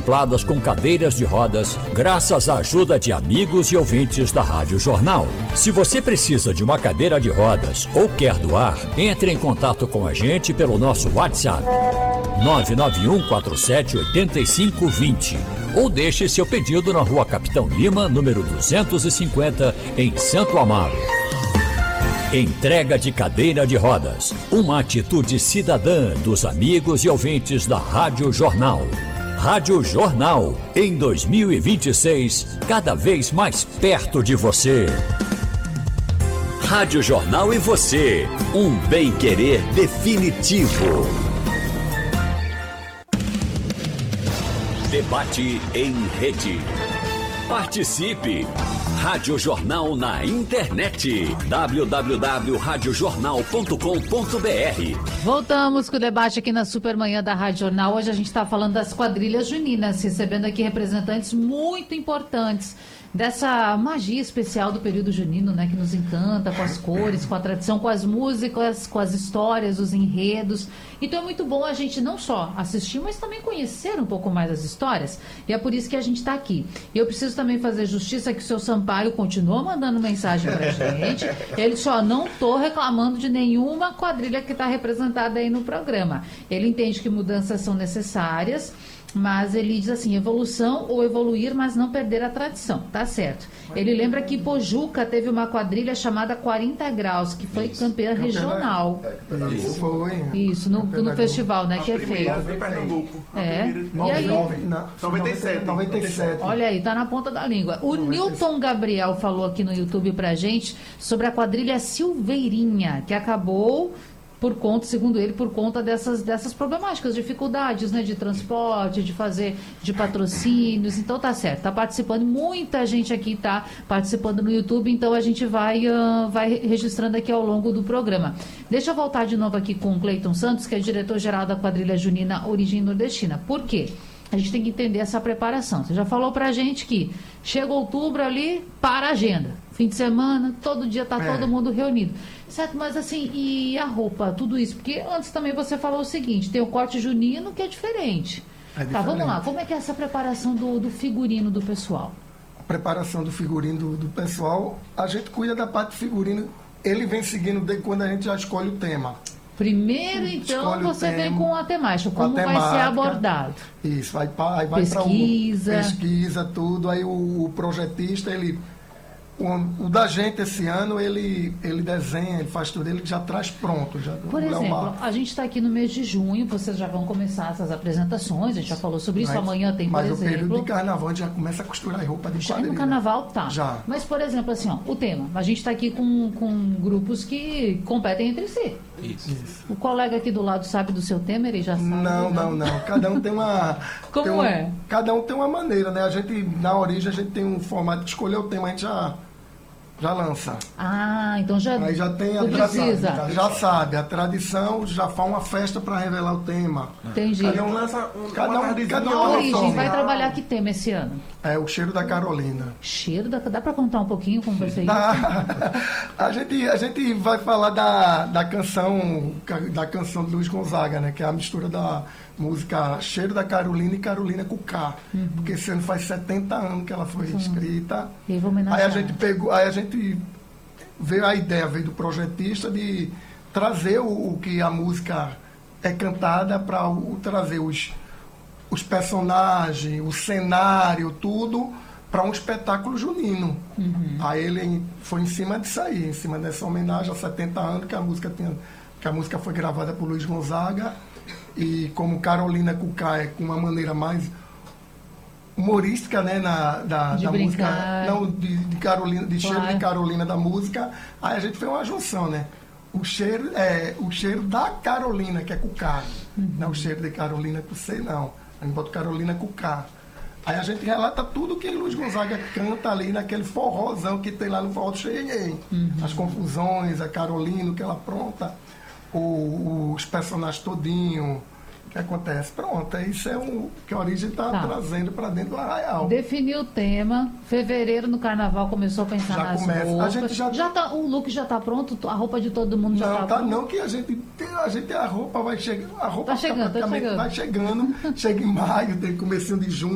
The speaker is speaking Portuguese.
acopladas com cadeiras de rodas, graças à ajuda de amigos e ouvintes da Rádio Jornal. Se você precisa de uma cadeira de rodas ou quer doar, entre em contato com a gente pelo nosso WhatsApp 991478520 ou deixe seu pedido na Rua Capitão Lima, número 250, em Santo Amaro. Entrega de cadeira de rodas, uma atitude cidadã dos amigos e ouvintes da Rádio Jornal. Rádio Jornal, em 2026, cada vez mais perto de você. Rádio Jornal e você, um bem-querer definitivo. Debate em rede. Participe! Rádio Jornal na internet. www.radiojornal.com.br. Voltamos com o debate aqui na Supermanhã da Rádio Jornal. Hoje a gente está falando das quadrilhas juninas, recebendo aqui representantes muito importantes dessa magia especial do período junino, né, que nos encanta com as cores, com a tradição, com as músicas, com as histórias, os enredos. Então é muito bom a gente não só assistir, mas também conhecer um pouco mais as histórias. E é por isso que a gente está aqui. E eu preciso também fazer justiça que o seu Sampaio continua mandando mensagem pra gente. Ele só não tô reclamando de nenhuma quadrilha que está representada aí no programa. Ele entende que mudanças são necessárias, mas ele diz assim, evolução ou evoluir, mas não perder a tradição, tá certo. Ele lembra que Pojuca teve uma quadrilha chamada 40 Graus, que foi campeã regional. Isso, no festival, né, que é feito. E aí? 97. Olha aí, tá na ponta da língua. O Newton Gabriel falou aqui no YouTube pra gente sobre a quadrilha Silveirinha, que acabou segundo ele, por conta dessas problemáticas, dificuldades, né, de transporte, de patrocínios. Então tá certo, tá participando, muita gente aqui tá participando no YouTube, então a gente vai registrando aqui ao longo do programa. Deixa eu voltar de novo aqui com o Cleiton Santos, que é diretor-geral da quadrilha junina Origem Nordestina. Por quê? A gente tem que entender essa preparação. Você já falou pra gente que chega outubro ali, para a agenda. Fim de semana, todo dia tá todo mundo reunido. Certo, mas assim, e a roupa, tudo isso? Porque antes também você falou o seguinte, tem o corte junino que é diferente. Tá, vamos lá. Como é que é essa preparação do figurino do pessoal? A preparação do figurino do pessoal, a gente cuida da parte do figurino, ele vem seguindo desde quando a gente já escolhe o tema. Primeiro, então, você vem com a temática, como vai ser abordado. Isso, vai para pesquisa, tudo. Aí o projetista, o da gente esse ano, ele desenha, ele faz tudo, ele já traz pronto. Por exemplo, a gente está aqui no mês de junho, vocês já vão começar essas apresentações, a gente já falou sobre isso, amanhã tem, por exemplo... Mas o período de carnaval, a gente já começa a costurar roupa de quadrilha. Já no carnaval, tá. Já. Mas, por exemplo, assim, o tema, a gente está aqui com grupos que competem entre si. Isso. O colega aqui do lado sabe do seu tema, ele já sabe? Não. Cada um tem uma... Cada um tem uma maneira, né? A gente, na origem, a gente tem um formato de escolher o tema, a gente já lança. Então já... Aí já tem a tradição, já sabe, a tradição já faz uma festa para revelar o tema. Entendi. Cada um lança cada um a origem vai trabalhar que tema esse ano? É o Cheiro da Carolina. Dá para contar um pouquinho como vai ser isso? A gente vai falar da canção do Luiz Gonzaga, né? Que é a mistura da música Cheiro da Carolina e Carolina com K. Porque esse ano faz 70 anos que ela foi escrita. Aí a gente veio a ideia, veio do projetista de trazer o que a música é cantada para trazer os personagens, o cenário, tudo para um espetáculo junino. Aí ele foi em cima disso aí, em cima dessa homenagem a 70 anos que a música foi gravada por Luiz Gonzaga, e como Carolina Cucá é com uma maneira mais humorística, né, da música, não de Carolina, de Cheiro de Carolina da música, aí a gente fez uma junção, né? O cheiro da Carolina, que é Cucá, não o cheiro de Carolina com C, não. A gente bota Carolina Cucá. Aí a gente relata tudo que Luiz Gonzaga canta ali naquele forrozão que tem lá no forró do Cheguei. As confusões, a Carolina, o que ela apronta, os personagens todinho, o que acontece. Pronto, isso é o que a origem está trazendo para dentro do Arraial. Definiu o tema, fevereiro no carnaval começou a pensar nas roupas. A gente o look já está pronto, a roupa de todo mundo já está pronta. Não, que a gente a roupa vai chegar, a roupa tá chegando. Vai chegando, chega em maio, tem comecinho de junho.